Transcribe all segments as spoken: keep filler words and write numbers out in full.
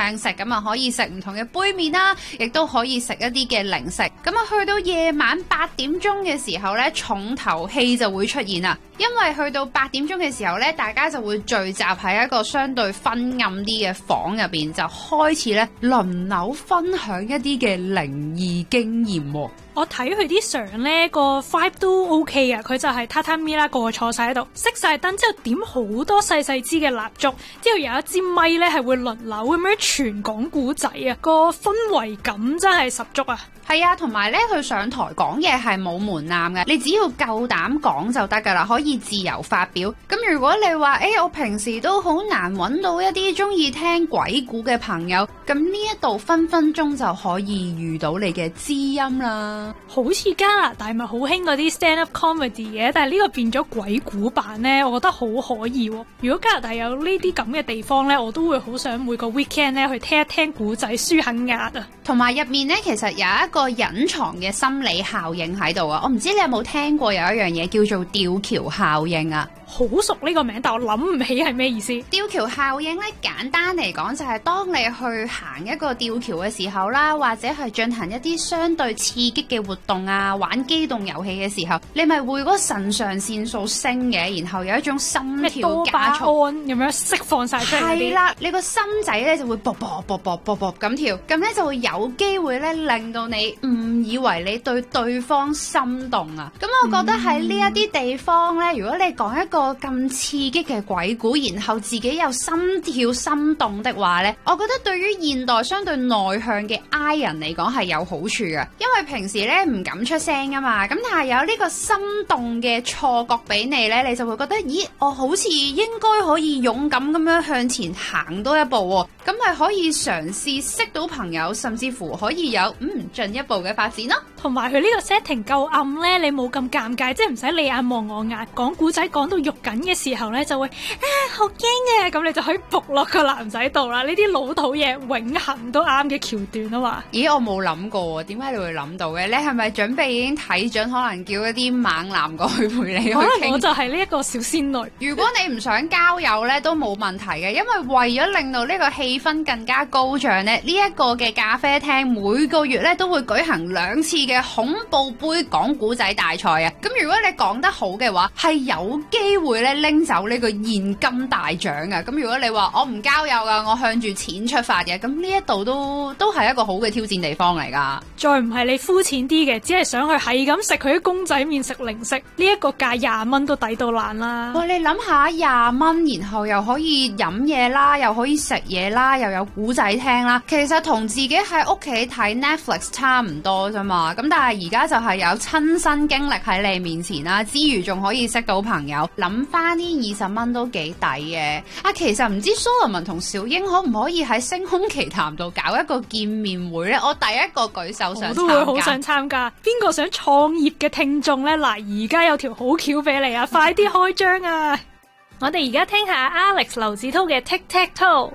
暢食，咁啊可以食唔同嘅杯麵啦，亦都可以食一啲嘅零食。咁啊去到夜晚八點鐘嘅時候呢，重頭戲就會出現啦。因為去到八點鐘嘅時候呢，大家就會聚集喺一個相對昏暗啲嘅房入邊，就開始咧輪流分享一啲嘅靈異經驗。 我睇佢啲相咧，個 vibe 都 OK 啊！佢就係榻榻米啦，個個坐晒喺度，熄晒燈之後點好多細細支嘅蠟燭，之後有一支咪咧係會輪流咁樣傳講古仔啊！個氛圍感真係十足啊！ 係啊，同埋咧佢上台講嘢係冇門檻嘅，你只要夠膽講就得噶啦，可以自由發表。咁如果你話誒、欸，我平時都好難揾到一啲中意聽鬼故嘅朋友，咁呢一度分分鐘就可以遇到你嘅知音啦。 好似加拿大咪好興嗰啲 stand up comedy 嘅，但係呢個變咗鬼故版呢，我覺得好可疑喎。如果加拿大有呢啲咁嘅地方呢，我都會好想每個 weekend 呢去聽一聽古仔，舒下壓啊。 同埋入面呢，其實有一個隱藏嘅心理效應喺度啊。我唔知你有冇聽過有一樣嘢叫做吊橋效應啊？ 好熟呢個名，但我諗唔起係咩意思。 吊橋效應咧，簡單嚟講就係當你去行一個吊橋嘅時候啦，或者係進行一啲相對刺激嘅活動啊，玩機動遊戲嘅時候，你咪會嗰個腎上腺素升嘅，然後有一種心跳加速咁樣釋放晒出嚟。 係啦，你個心仔咧就會卜卜卜卜卜卜咁跳，咁咧就會有機會咧令到你誤以為你對對方心動啊。咁我覺得喺呢一啲地方咧，如果你講一個咁刺激嘅鬼故，然後自己有心跳心動的話呢，我覺得對於現代相對內向嘅 I 人嚟講係有好處嘅，因為平時呢唔敢出聲啊嘛，咁但係有呢個心動嘅錯覺俾你呢，你就會覺得咦，我好似應該可以勇敢咁樣向前行多一步喎，咁咪可以嘗試識到朋友，甚至乎可以有嗯進一步嘅發展咯。 同埋佢呢個 setting 夠暗呢，你冇咁尷尬，即係唔使你眼望我眼，講古仔講到肉緊嘅時候呢，就會啊好驚啊，咁你就可以仆落個男仔度啦。呢啲老土嘢永恆都啱嘅橋段啊嘛。 咦，我冇諗過，點解你會諗到嘅？你係咪準備已經睇準，可能叫一啲猛男過去陪你去傾？ 可能我就係呢一個小仙女。 如果你唔想交友呢，都冇問題嘅，因為為咗令到呢個氣氛更加高漲呢，呢、這、一個嘅咖啡廳每個月呢都會舉行兩次嘅恐怖杯講古仔大賽啊！咁如果你講得好嘅話，係有機會咧拎走呢個現金大獎啊！咁如果你話我唔交友噶，我向住錢出發嘅，咁呢一度都都係一個好嘅挑戰地方嚟噶。 再唔係你膚淺啲嘅，只係想去係咁食佢啲公仔麵食零食，呢、這、一個價廿蚊都抵到爛啦。 喂，你諗下廿蚊，然後又可以飲嘢啦，又可以食嘢啦，又有古仔聽啦，其實同自己喺屋企睇 Netflix 差唔多啫嘛。咁但係而家就係有親身經歷喺你面前啦，之餘仲可以識到朋友，諗翻呢二十蚊都幾抵嘅。啊，其實唔知蘇林文同小英可唔可以喺星空奇談度搞一個見面會呢？我第一個舉手想參加。我都會好想參加。邊個想創業嘅聽眾呢？嗱，而家有條好橋俾你啊！快啲開張啊！我哋而家聽下 Alex 劉子韜嘅 Tic Tac Toe。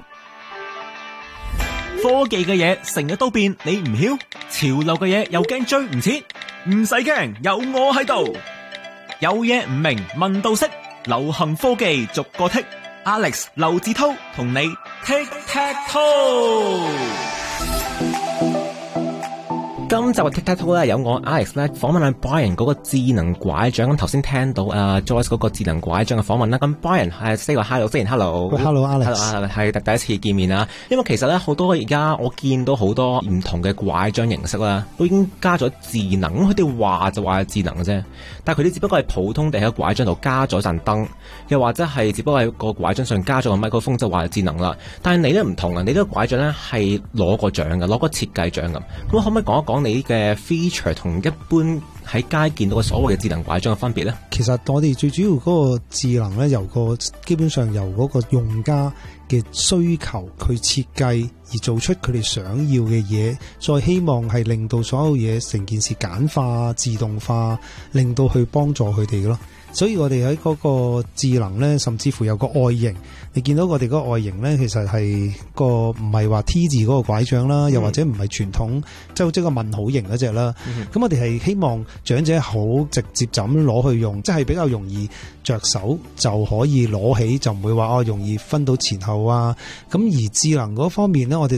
科技嘅嘢成日都變，你唔曉；潮流嘅嘢又驚追唔切，唔使驚，有我喺度。有嘢唔明問到識，流行科技逐個剔。Alex 劉子韜同你 Tic Tac Toe。今集嘅 Tic Tac Toe 咧，有我 Alex 咧訪問阿 Brian 嗰個智能拐杖。咁頭先聽到啊 Joyce 嗰個智能拐杖嘅訪問啦。咁 Brian 係 say 個 hello， 雖然 hello，hello Alex， 係第第一次見面啦。因為其實咧好多而家我見到好多唔同嘅拐杖形式啦，都已經加咗智能。咁佢哋話就話係智能嘅啫，但係佢哋只不過係普通地喺個拐杖度加咗盞燈，又或者係只不過喺個拐杖上加咗個麥克風就話係智能啦。但係你咧唔同啊，你呢個拐杖咧係攞個獎嘅，攞個設計獎咁。咁可唔可以講一講你嘅 feature 同一般喺街見到嘅所謂嘅智能拐杖嘅分別咧？ 其實我哋最主要嗰個智能咧，由個基本上由嗰個用家嘅需求去設計而做出佢哋想要嘅嘢，再希望係令到所有嘢成件事簡化、自動化，令到去幫助佢哋嘅咯。所以我哋喺嗰個智能咧，甚至乎有個外形，你見到我哋嗰個外形咧，其實係個唔係話 T 字嗰個拐杖啦，又或者唔係傳統即係即係個問號形嗰隻啦。咁、嗯、我哋係希望長者好直接就咁攞去用，即係比較容易着手就可以攞起，就唔會話哦容易分到前後啊。咁而智能嗰方面咧，我哋